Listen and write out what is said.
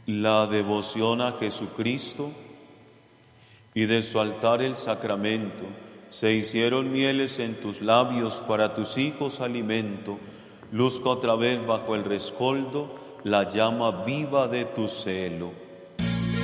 la devoción a Jesucristo y de su altar el sacramento, se hicieron mieles en tus labios, para tus hijos alimento. Luzca otra vez bajo el rescoldo la llama viva de tu celo.